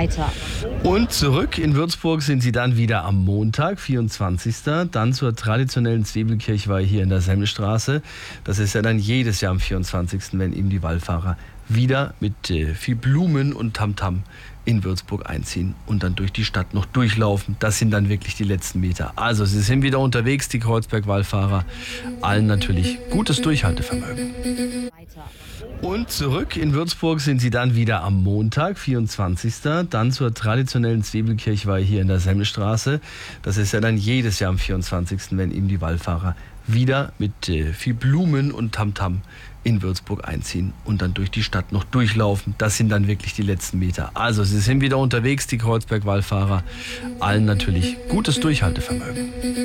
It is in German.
weiter. Und zurück in Würzburg sind sie dann wieder am Montag, 24. Dann zur traditionellen Zwiebelkirchweih hier in der Semmelstraße. Das ist ja dann jedes Jahr am 24., wenn eben die Wallfahrer wieder mit viel Blumen und Tamtam in Würzburg einziehen und dann durch die Stadt noch durchlaufen. Das sind dann wirklich die letzten Meter. Also sie sind wieder unterwegs, die Kreuzberg-Wallfahrer. Allen natürlich gutes Durchhaltevermögen. Und zurück in Würzburg sind sie dann wieder am Montag, 24. Dann zur traditionellen Zwiebelkirchweih hier in der Semmelstraße. Das ist ja dann jedes Jahr am 24., wenn eben die Wallfahrer wieder mit viel Blumen und Tamtam in Würzburg einziehen und dann durch die Stadt noch durchlaufen. Das sind dann wirklich die letzten Meter. Also sie sind wieder unterwegs, die Kreuzberg-Wallfahrer. Allen natürlich gutes Durchhaltevermögen.